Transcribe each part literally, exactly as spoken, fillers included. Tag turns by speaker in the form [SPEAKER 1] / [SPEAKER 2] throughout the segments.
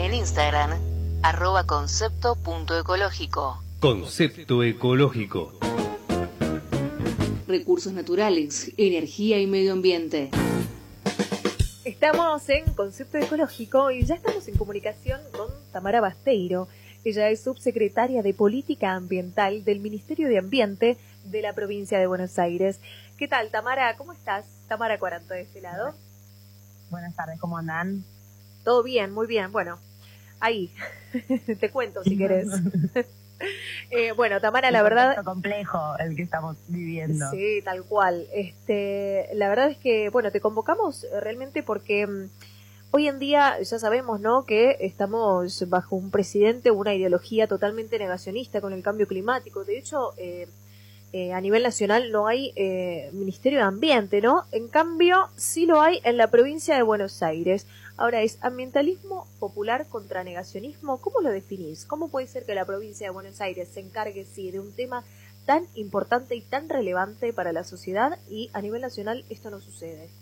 [SPEAKER 1] en Instagram, arroba concepto punto ecológico.
[SPEAKER 2] Concepto ecológico.
[SPEAKER 1] Recursos naturales, energía y medio ambiente.
[SPEAKER 3] Estamos en Concepto Ecológico y ya estamos en comunicación con Tamara Basteiro. Ella es subsecretaria de Política Ambiental del Ministerio de Ambiente de la provincia de Buenos Aires. ¿Qué tal, Tamara? ¿Cómo estás? Tamara Cuaranto de este lado.
[SPEAKER 4] Buenas tardes, ¿cómo andan?
[SPEAKER 3] Todo bien, muy bien. Bueno, ahí, te cuento si querés. eh, bueno, Tamara, la verdad...
[SPEAKER 4] Es complejo el que estamos viviendo.
[SPEAKER 3] Sí, tal cual. Este, la verdad es que, bueno, te convocamos realmente porque um, hoy en día ya sabemos, ¿no?, que estamos bajo un presidente, una ideología totalmente negacionista con el cambio climático. De hecho, eh, eh, a nivel nacional no hay eh, Ministerio de Ambiente, ¿no? En cambio, sí lo hay en la provincia de Buenos Aires. Ahora, ¿es ambientalismo popular contra negacionismo? ¿Cómo lo definís? ¿Cómo puede ser que la provincia de Buenos Aires se encargue, sí, de un tema tan importante y tan relevante para la sociedad y a nivel nacional esto no sucede?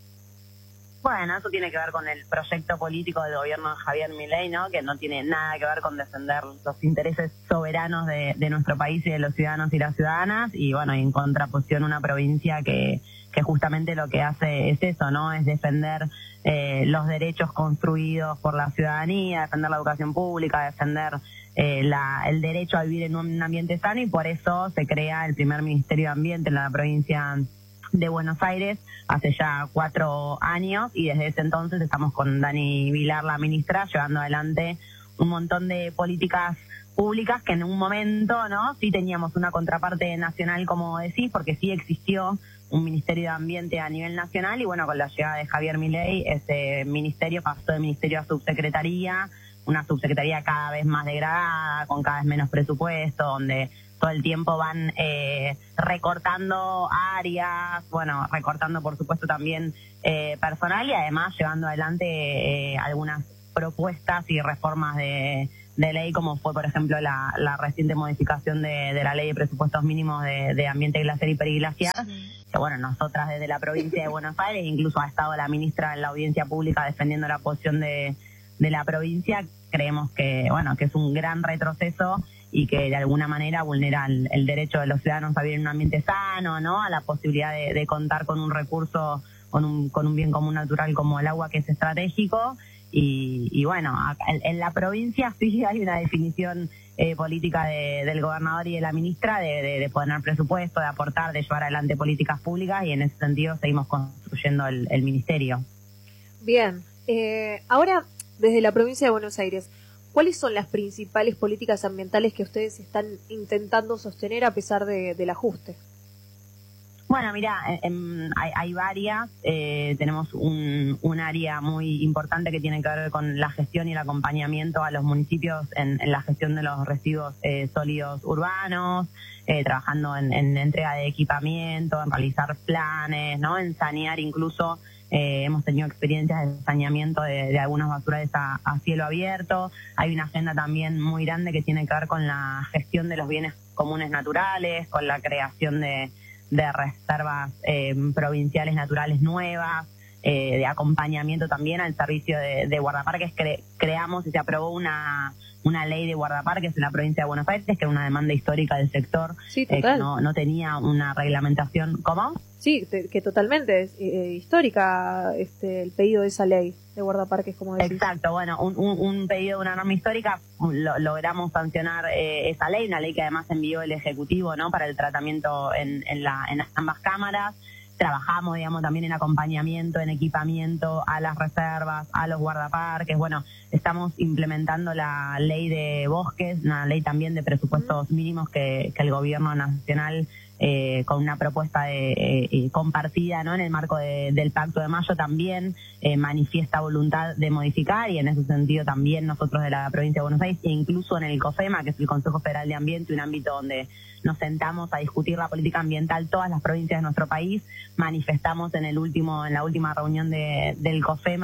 [SPEAKER 4] Bueno, eso tiene que ver con el proyecto político del gobierno de Javier Milei, ¿no? Que no tiene nada que ver con defender los intereses soberanos de, de nuestro país y de los ciudadanos y las ciudadanas. Y bueno, en contraposición una provincia que, que justamente lo que hace es eso, ¿no? Es defender eh, los derechos construidos por la ciudadanía, defender la educación pública, defender eh, la, el derecho a vivir en un ambiente sano, y por eso se crea el primer Ministerio de Ambiente en la provincia de Buenos Aires hace ya cuatro años, y desde ese entonces estamos con Dani Vilar, la ministra, llevando adelante un montón de políticas públicas que en un momento, ¿no?, sí teníamos una contraparte nacional, como decís, porque sí existió un Ministerio de Ambiente a nivel nacional, y bueno, con la llegada de Javier Milei, ese ministerio pasó de ministerio a subsecretaría, una subsecretaría cada vez más degradada, con cada vez menos presupuesto, donde todo el tiempo van eh, recortando áreas, bueno, recortando por supuesto también eh, personal, y además llevando adelante eh, algunas propuestas y reformas de, de ley, como fue por ejemplo la, la reciente modificación de, de la ley de presupuestos mínimos de, de ambiente glaciar y periglaciar, sí. Que bueno, nosotras desde la provincia de Buenos Aires, incluso ha estado la ministra en la audiencia pública defendiendo la posición de, de la provincia, creemos que bueno que es un gran retroceso y que de alguna manera vulnera el, el derecho de los ciudadanos a vivir en un ambiente sano, ¿no?, a la posibilidad de, de contar con un recurso, con un, con un bien común natural como el agua, que es estratégico. Y, y bueno, en, en la provincia sí hay una definición eh, política de, del gobernador y de la ministra de, de, de poner presupuesto, de aportar, de llevar adelante políticas públicas, y en ese sentido seguimos construyendo el, el ministerio.
[SPEAKER 3] Bien, eh, ahora desde la provincia de Buenos Aires, ¿cuáles son las principales políticas ambientales que ustedes están intentando sostener a pesar de, del ajuste?
[SPEAKER 4] Bueno, mira, eh, hay, hay varias. Eh, tenemos un, un área muy importante que tiene que ver con la gestión y el acompañamiento a los municipios en, en la gestión de los residuos eh, sólidos urbanos, eh, trabajando en, en entrega de equipamiento, en realizar planes, ¿no?, en sanear incluso. Eh, hemos tenido experiencias de saneamiento de, de algunos basurales a, a cielo abierto. Hay una agenda también muy grande que tiene que ver con la gestión de los bienes comunes naturales, con la creación de, de reservas eh, provinciales naturales nuevas, eh, de acompañamiento también al servicio de, de guardaparques. Cre, creamos y se aprobó una una ley de guardaparques en la provincia de Buenos Aires, que era una demanda histórica del sector,
[SPEAKER 3] sí,
[SPEAKER 4] eh, que no, no tenía una reglamentación. ¿Cómo?
[SPEAKER 3] Sí, te, que totalmente es eh, histórica este, el pedido de esa ley de guardaparques, como decís.
[SPEAKER 4] Exacto, bueno, un, un, un pedido de una norma histórica, lo, logramos sancionar eh, esa ley, una ley que además envió el Ejecutivo, ¿no?, para el tratamiento en, en, la, en ambas cámaras. Trabajamos, digamos, también en acompañamiento, en equipamiento a las reservas, a los guardaparques. Bueno, estamos implementando la ley de bosques, una ley también de presupuestos mínimos que, que el gobierno nacional, eh, con una propuesta de, eh, compartida, ¿no?, en el marco de, del Pacto de Mayo, también eh, manifiesta voluntad de modificar, y en ese sentido también nosotros de la provincia de Buenos Aires, e incluso en el COFEMA, que es el Consejo Federal de Ambiente, un ámbito donde nos sentamos a discutir la política ambiental todas las provincias de nuestro país, manifestamos en el último en la última reunión de, del COFEMA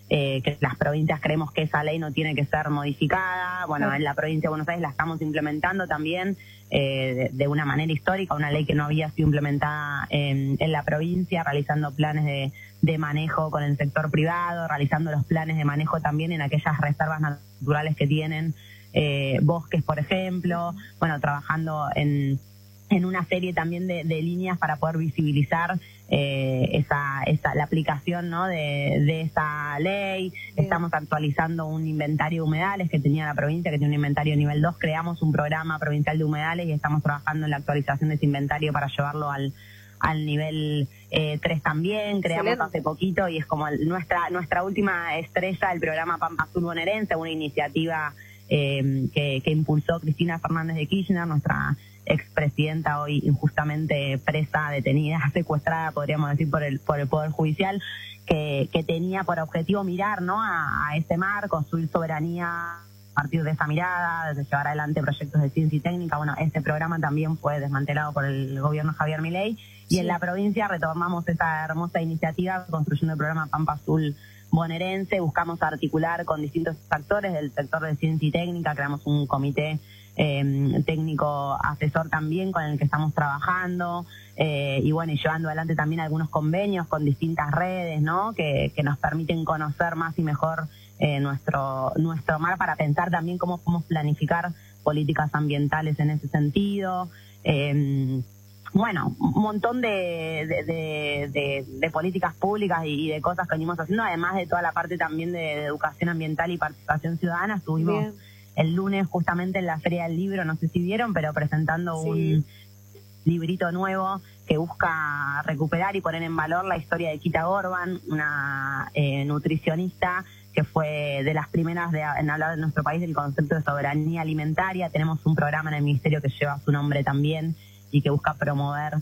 [SPEAKER 4] eh, que las provincias creemos que esa ley no tiene que ser modificada. Bueno, en la provincia de Buenos Aires la estamos implementando también eh, de, de una manera histórica, una ley que no había sido implementada en, en la provincia, realizando planes de, de manejo con el sector privado, realizando los planes de manejo también en aquellas reservas naturales que tienen eh, bosques, por ejemplo, bueno, trabajando en en una serie también de, de líneas para poder visibilizar eh, esa, esa la aplicación, ¿no?, de, de esa ley. Bien. Estamos actualizando un inventario de humedales que tenía la provincia, que tiene un inventario nivel dos. Creamos un programa provincial de humedales y estamos trabajando en la actualización de ese inventario para llevarlo al al nivel eh, tres también. Creamos Excelente. Hace poquito y es como el, nuestra nuestra última estrella, el programa Pampa Azul Bonaerense, una iniciativa eh, que, que impulsó Cristina Fernández de Kirchner, nuestra expresidenta, hoy injustamente presa, detenida, secuestrada, podríamos decir, por el por el Poder Judicial, que, que tenía por objetivo mirar, ¿no?, a, a ese mar, construir soberanía a partir de esa mirada, de llevar adelante proyectos de ciencia y técnica. Bueno, ese programa también fue desmantelado por el gobierno de Javier Milei, y sí. En la provincia retomamos esa hermosa iniciativa construyendo el programa Pampa Azul Bonaerense. Buscamos articular con distintos actores del sector de ciencia y técnica, creamos un comité Eh, técnico asesor también con el que estamos trabajando, eh, y bueno, y llevando adelante también algunos convenios con distintas redes, ¿no?, que, que nos permiten conocer más y mejor eh, nuestro nuestro mar, para pensar también cómo podemos planificar políticas ambientales en ese sentido. Eh, bueno, un montón de, de, de, de, de políticas públicas y, y de cosas que venimos haciendo, además de toda la parte también de, de educación ambiental y participación ciudadana. Estuvimos Bien. el lunes justamente en la Feria del Libro, no sé si vieron, pero presentando sí. un librito nuevo que busca recuperar y poner en valor la historia de Quita Gorban, una eh, nutricionista que fue de las primeras de, en hablar de nuestro país del concepto de soberanía alimentaria. Tenemos un programa en el Ministerio que lleva su nombre también y que busca promover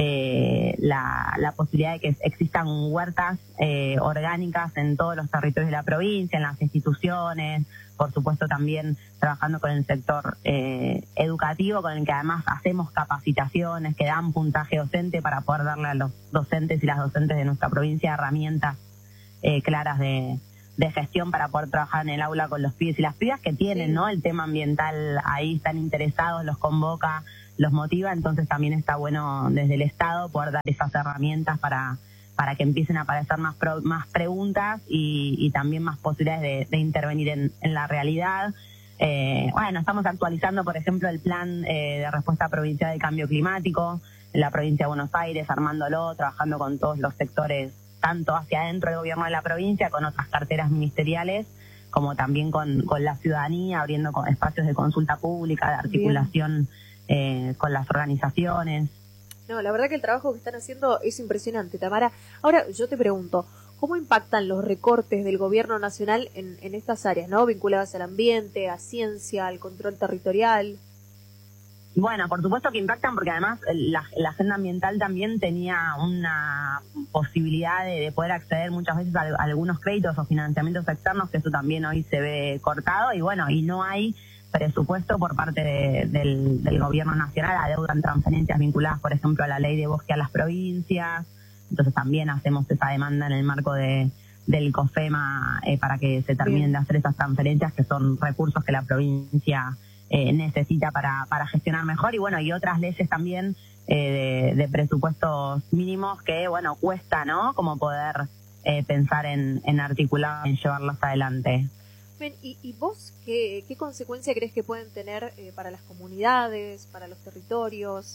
[SPEAKER 4] eh, la, la posibilidad de que existan huertas eh, orgánicas en todos los territorios de la provincia, en las instituciones, por supuesto también trabajando con el sector eh, educativo, con el que además hacemos capacitaciones que dan puntaje docente para poder darle a los docentes y las docentes de nuestra provincia herramientas eh, claras de, de gestión para poder trabajar en el aula con los pibes y las pibas que tienen, sí. ¿no?, el tema ambiental ahí, están interesados, los convoca, los motiva. Entonces también está bueno desde el Estado poder dar esas herramientas para para que empiecen a aparecer más pro, más preguntas y, y también más posibilidades de, de intervenir en, en la realidad. Eh, bueno, estamos actualizando, por ejemplo, el plan eh, de respuesta provincial del cambio climático en la provincia de Buenos Aires, armándolo, trabajando con todos los sectores, tanto hacia adentro del gobierno de la provincia, con otras carteras ministeriales, como también con, con la ciudadanía, abriendo con espacios de consulta pública, de articulación eh, con las organizaciones.
[SPEAKER 3] No, la verdad que el trabajo que están haciendo es impresionante, Tamara. Ahora, yo te pregunto, ¿cómo impactan los recortes del gobierno nacional en, en estas áreas, ¿no?, vinculadas al ambiente, a ciencia, al control territorial?
[SPEAKER 4] Bueno, por supuesto que impactan, porque además la, la agenda ambiental también tenía una posibilidad de, de poder acceder muchas veces a, a algunos créditos o financiamientos externos, que eso también hoy se ve cortado, y bueno, y no hay presupuesto por parte de, del, del gobierno nacional, adeudan transferencias vinculadas, por ejemplo, a la ley de bosque a las provincias. Entonces también hacemos esa demanda en el marco de del COFEMA eh, para que se terminen Bien. de hacer esas transferencias, que son recursos que la provincia eh, necesita para, para gestionar mejor. Y bueno, y otras leyes también eh, de, de presupuestos mínimos que, bueno, cuesta, ¿no?, como poder eh, pensar en, en articular, en llevarlos adelante.
[SPEAKER 3] ¿Y, y vos qué, qué consecuencia crees que pueden tener eh, para las comunidades, para los territorios?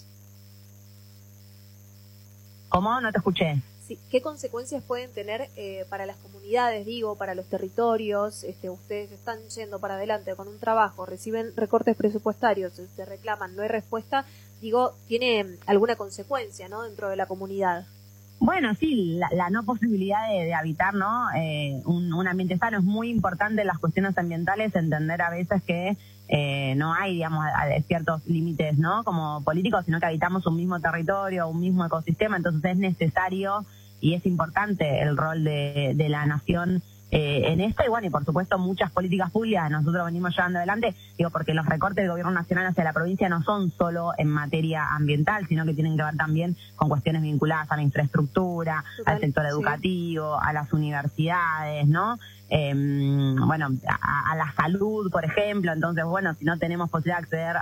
[SPEAKER 4] ¿Cómo? No te escuché.
[SPEAKER 3] Sí, ¿qué consecuencias pueden tener eh, para las comunidades, digo, para los territorios? Este, ustedes están yendo para adelante con un trabajo, reciben recortes presupuestarios, se reclaman, no hay respuesta. Digo, ¿tiene alguna consecuencia, no, dentro de la comunidad?
[SPEAKER 4] Bueno, sí, la, la no posibilidad de, de habitar, ¿no?, eh, un, un ambiente sano. Es muy importante en las cuestiones ambientales entender a veces que eh, no hay, digamos, a, a ciertos límites, ¿no?, como políticos, sino que habitamos un mismo territorio, un mismo ecosistema. Entonces es necesario y es importante el rol de, de la nación eh, en esto, y bueno, y por supuesto muchas políticas públicas nosotros venimos llevando adelante, digo, porque los recortes del gobierno nacional hacia la provincia no son solo en materia ambiental, sino que tienen que ver también con cuestiones vinculadas a la infraestructura, Total, al sector educativo, sí. a las universidades, ¿no? Eh, bueno, a, a la salud, por ejemplo. Entonces, bueno, si no tenemos posibilidad de acceder a,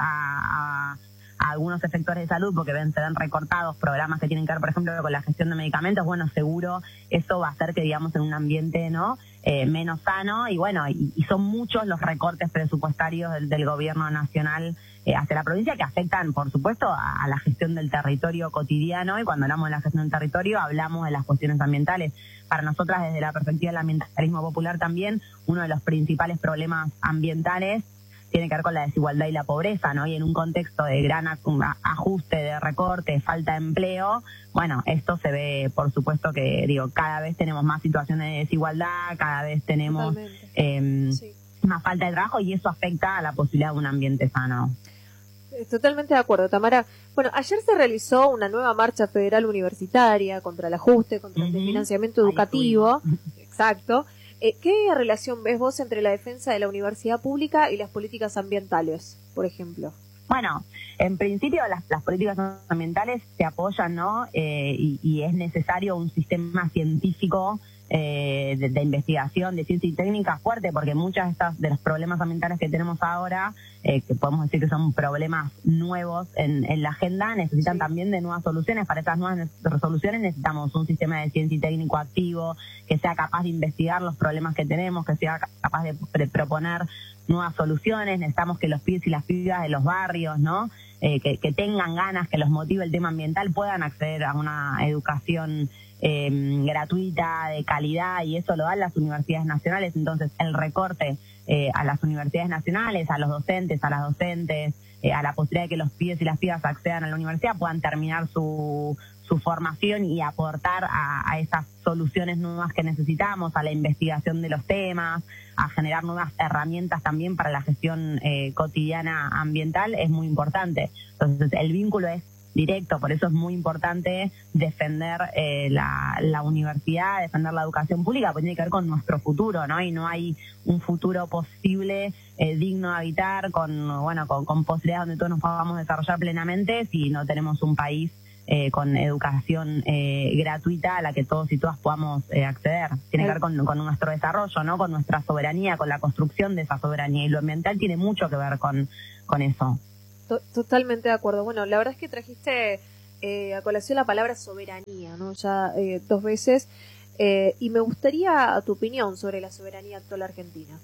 [SPEAKER 4] a a algunos efectores de salud porque ven, se ven recortados programas que tienen que ver, por ejemplo, con la gestión de medicamentos, bueno, seguro eso va a hacer que, digamos, en un ambiente no eh, menos sano, y bueno, y, y son muchos los recortes presupuestarios del, del gobierno nacional eh, hacia la provincia que afectan, por supuesto, a, a la gestión del territorio cotidiano, y cuando hablamos de la gestión del territorio hablamos de las cuestiones ambientales. Para nosotras, desde la perspectiva del ambientalismo popular también, uno de los principales problemas ambientales tiene que ver con la desigualdad y la pobreza, ¿no? Y en un contexto de gran ajuste, de recorte, falta de empleo, bueno, esto se ve, por supuesto que, digo, cada vez tenemos más situaciones de desigualdad, cada vez tenemos eh, sí. más falta de trabajo, y eso afecta a la posibilidad de un ambiente sano.
[SPEAKER 3] Totalmente de acuerdo, Tamara. Bueno, ayer se realizó una nueva marcha federal universitaria contra el ajuste, contra uh-huh. el desfinanciamiento educativo. Exacto. ¿Qué relación ves vos entre la defensa de la universidad pública y las políticas ambientales, por ejemplo?
[SPEAKER 4] Bueno, en principio las, las políticas ambientales se apoyan, ¿no? Eh, y, y es necesario un sistema científico eh, de, de investigación, de ciencia y técnica fuerte, porque muchas de, estas, de los problemas ambientales que tenemos ahora, eh, que podemos decir que son problemas nuevos en, en la agenda, necesitan sí. también de nuevas soluciones. Para esas nuevas soluciones necesitamos un sistema de ciencia y técnico activo, que sea capaz de investigar los problemas que tenemos, que sea capaz de, de proponer nuevas soluciones. Necesitamos que los pibes y las pibas de los barrios, ¿no? Eh, que, que tengan ganas, que los motive el tema ambiental, puedan acceder a una educación eh, gratuita, de calidad, y eso lo dan las universidades nacionales. Entonces, el recorte eh, a las universidades nacionales, a los docentes, a las docentes, eh, a la posibilidad de que los pibes y las pibas accedan a la universidad, puedan terminar su su formación y aportar a, a esas soluciones nuevas que necesitamos, a la investigación de los temas, a generar nuevas herramientas también para la gestión eh, cotidiana ambiental, es muy importante. Entonces, el vínculo es directo, por eso es muy importante defender eh, la, la universidad, defender la educación pública, porque tiene que ver con nuestro futuro, ¿no? Y no hay un futuro posible, eh, digno de habitar, con, bueno, con, con posibilidades donde todos nos podamos desarrollar plenamente, si no tenemos un país Eh, con educación eh, gratuita a la que todos y todas podamos eh, acceder. Tiene que ver con, con nuestro desarrollo, ¿no? Con nuestra soberanía, con la construcción de esa soberanía, y lo ambiental tiene mucho que ver con, con eso.
[SPEAKER 3] Totalmente de acuerdo. Bueno, la verdad es que trajiste eh, a colación la palabra soberanía, ¿no? Ya eh, dos veces, eh, y me gustaría tu opinión sobre la soberanía actual argentina.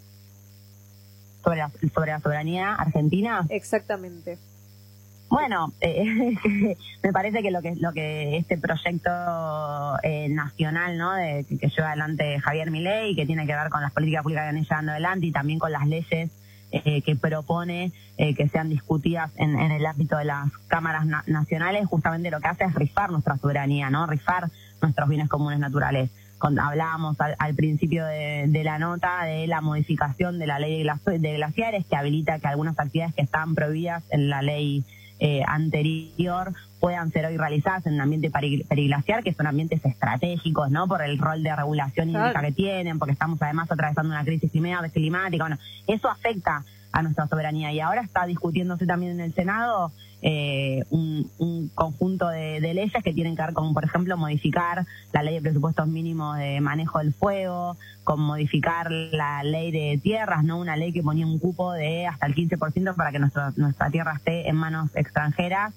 [SPEAKER 4] ¿Sobre la, sobre la soberanía argentina?
[SPEAKER 3] Exactamente.
[SPEAKER 4] Bueno, eh, me parece que lo que lo que este proyecto eh, nacional, ¿no? De, que, que lleva adelante Javier Milei, que tiene que ver con las políticas públicas que viene llevando adelante, y también con las leyes eh, que propone eh, que sean discutidas en, en el ámbito de las cámaras na- nacionales, justamente lo que hace es rifar nuestra soberanía, ¿no? Rifar nuestros bienes comunes naturales. Cuando hablábamos al, al principio de, de la nota de la modificación de la ley de, glaci- de glaciares, que habilita que algunas actividades que estaban prohibidas en la ley Eh, anterior puedan ser hoy realizadas en un ambiente peri- periglaciar, que son ambientes estratégicos, ¿no? Por el rol de regulación hídrica claro. que tienen, porque estamos además atravesando una crisis climática. Bueno, eso afecta a nuestra soberanía, y ahora está discutiéndose también en el Senado eh, un, un conjunto de, de leyes que tienen que ver con, por ejemplo, modificar la ley de presupuestos mínimos de manejo del fuego, con modificar la ley de tierras, ¿no? Una ley que ponía un cupo de hasta el quince por ciento para que nuestra, nuestra tierra esté en manos extranjeras,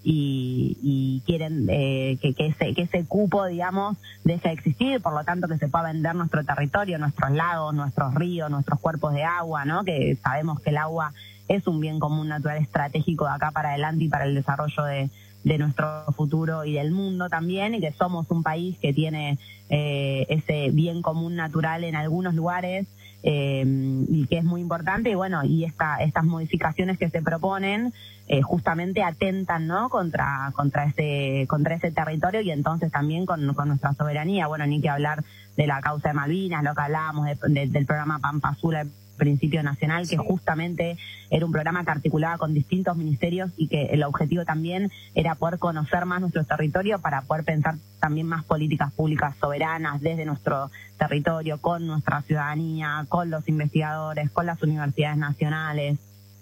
[SPEAKER 4] y, y quieren eh, que, que, ese, que ese cupo, digamos, deje de existir, por lo tanto que se pueda vender nuestro territorio, nuestros lagos, nuestros ríos, nuestros cuerpos de agua, ¿no? Que sabemos que el agua es un bien común natural estratégico de acá para adelante y para el desarrollo de, de nuestro futuro y del mundo también, y que somos un país que tiene eh, ese bien común natural en algunos lugares, eh, y que es muy importante. Y bueno, y esta, estas modificaciones que se proponen eh, justamente atentan, ¿no? contra contra ese contra ese territorio, y entonces también con, con nuestra soberanía. Bueno, ni que hablar de la causa de Malvinas, lo que hablábamos de, de, del programa Pampa Azul al Principio Nacional, que
[SPEAKER 3] Sí.
[SPEAKER 4] justamente era un programa que articulaba con distintos ministerios y que el objetivo también era poder conocer más nuestro territorio para poder pensar también más políticas públicas soberanas desde nuestro territorio, con nuestra ciudadanía, con los investigadores, con las universidades nacionales.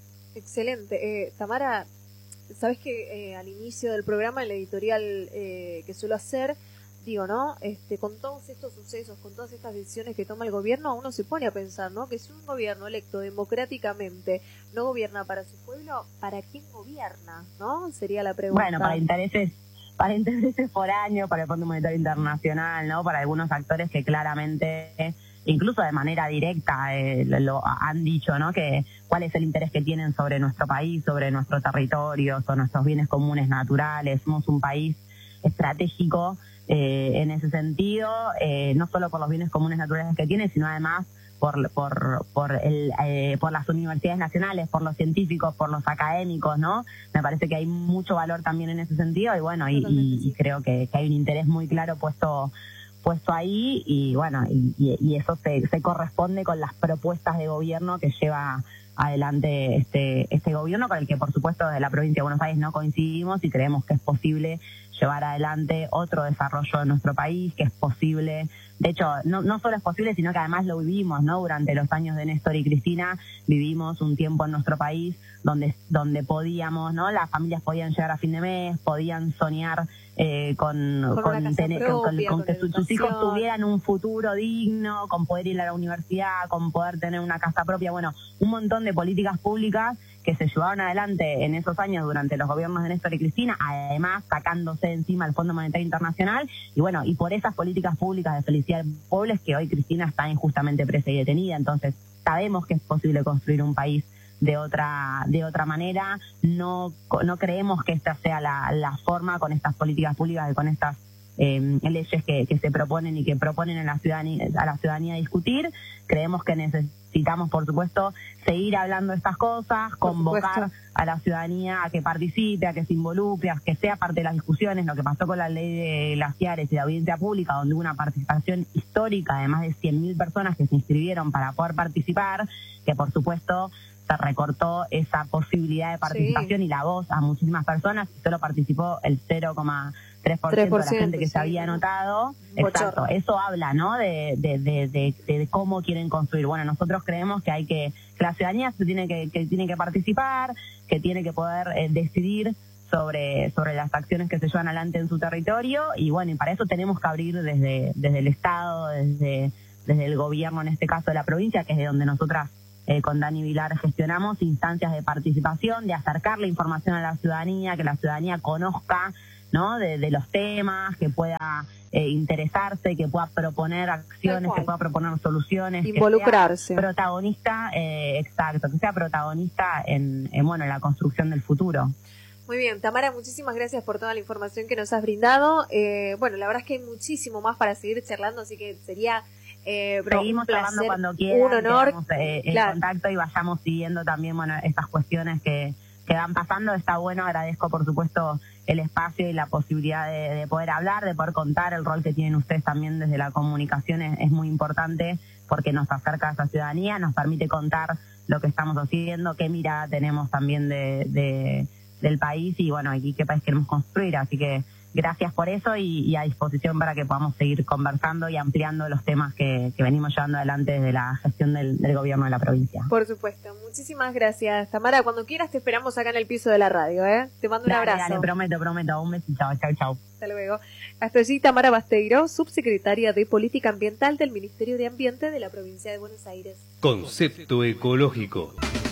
[SPEAKER 3] Excelente. Eh, Tamara, sabes que eh, al inicio del programa, en la editorial eh, que suelo hacer, digo, ¿no? Este, con todos estos sucesos, con todas estas decisiones que toma el gobierno, uno se pone a pensar, ¿no? Que si un gobierno electo democráticamente no gobierna para su pueblo, ¿para quién gobierna? ¿No? Sería la pregunta.
[SPEAKER 4] Bueno, para intereses, para intereses foráneos, para el Fondo Monetario Internacional, ¿no? Para algunos actores que claramente, incluso de manera directa, eh, lo, lo han dicho, ¿no? Que cuál es el interés que tienen sobre nuestro país, sobre nuestro territorio, sobre nuestros bienes comunes naturales. Somos un país estratégico eh, en ese sentido, eh, no solo por los bienes comunes naturales que tiene, sino además por por por el eh, por las universidades nacionales, por los científicos, por los académicos, ¿no? Me parece que hay mucho valor también en ese sentido y bueno, y, y, y creo que, que hay un interés muy claro puesto puesto ahí y bueno, y, y, y eso se, se corresponde con las propuestas de gobierno que lleva adelante este este gobierno, con el que por supuesto desde la provincia de Buenos Aires no coincidimos y creemos que es posible llevar adelante otro desarrollo de nuestro país, que es posible, de hecho, no, no solo es posible, sino que además lo vivimos, ¿no? Durante los años de Néstor y Cristina vivimos un tiempo en nuestro país donde donde podíamos, ¿no? Las familias podían llegar a fin de mes, podían soñar eh, con,
[SPEAKER 3] con,
[SPEAKER 4] con, tener,
[SPEAKER 3] propia,
[SPEAKER 4] con, con
[SPEAKER 3] con
[SPEAKER 4] que su, sus hijos
[SPEAKER 3] educación.
[SPEAKER 4] tuvieran un futuro digno, con poder ir a la universidad, con poder tener una casa propia, bueno, un montón de políticas públicas que se llevaron adelante en esos años durante los gobiernos de Néstor y Cristina, además sacándose encima el Fondo Monetario Internacional, y bueno, y por esas políticas públicas de felicidad del pueblo es que hoy Cristina está injustamente presa y detenida. Entonces sabemos que es posible construir un país de otra de otra manera, no no creemos que esta sea la, la forma con estas políticas públicas y con estas eh, leyes que, que se proponen y que proponen a la ciudadanía, a la ciudadanía discutir. Creemos que necesitamos, por supuesto, seguir hablando de estas cosas, convocar a la ciudadanía a que participe, a que se involucre, a que sea parte de las discusiones. Lo que pasó con la ley de glaciares y la audiencia pública, donde hubo una participación histórica de más de cien mil personas que se inscribieron para poder participar, que por supuesto se recortó esa posibilidad de participación, sí, y la voz a muchísimas personas, y solo participó el cero coma tres por ciento de la gente que sí se había anotado. Exacto, eso habla, ¿no? De, de, de, de, de cómo quieren construir. Bueno, nosotros creemos que hay que, que la ciudadanía se tiene que, que tiene que participar, que tiene que poder eh, decidir sobre sobre las acciones que se llevan adelante en su territorio, y bueno, y para eso tenemos que abrir desde desde el Estado, desde desde el gobierno, en este caso de la provincia, que es de donde nosotras Eh, con Dani Vilar gestionamos instancias de participación, de acercar la información a la ciudadanía, que la ciudadanía conozca, ¿no? De, de los temas, que pueda eh, interesarse, que pueda proponer acciones, que pueda proponer soluciones,
[SPEAKER 3] involucrarse,
[SPEAKER 4] que sea protagonista, eh, exacto, que sea protagonista en, en bueno en la construcción del futuro.
[SPEAKER 3] Muy bien, Tamara, muchísimas gracias por toda la información que nos has brindado. Eh, bueno, la verdad es que hay muchísimo más para seguir charlando, así que sería Eh,
[SPEAKER 4] Seguimos hablando cuando quieran,
[SPEAKER 3] un honor,
[SPEAKER 4] quedamos, eh, en
[SPEAKER 3] claro.
[SPEAKER 4] contacto y vayamos siguiendo también, bueno, estas cuestiones que, que van pasando. Está bueno, agradezco por supuesto el espacio y la posibilidad de, de poder hablar, de poder contar. El rol que tienen ustedes también desde la comunicación es, es muy importante, porque nos acerca a esa ciudadanía, nos permite contar lo que estamos haciendo, qué mirada tenemos también de, de del país y bueno, y qué país queremos construir. Así que gracias por eso y, y a disposición para que podamos seguir conversando y ampliando los temas que, que venimos llevando adelante desde la gestión del, del gobierno de la provincia.
[SPEAKER 3] Por supuesto. Muchísimas gracias, Tamara. Cuando quieras te esperamos acá en el piso de la radio, ¿eh? Te mando un
[SPEAKER 4] dale,
[SPEAKER 3] abrazo.
[SPEAKER 4] Dale, prometo, prometo. Un besito. Chau, chau.
[SPEAKER 3] Hasta luego. Hasta allí Tamara Basteiro, subsecretaria de Política Ambiental del Ministerio de Ambiente de la provincia de Buenos Aires.
[SPEAKER 2] Concepto ecológico.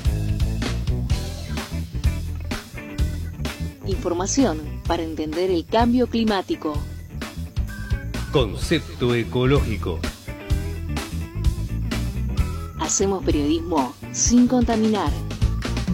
[SPEAKER 1] Información para entender el cambio climático.
[SPEAKER 2] Concepto ecológico.
[SPEAKER 1] Hacemos periodismo sin contaminar.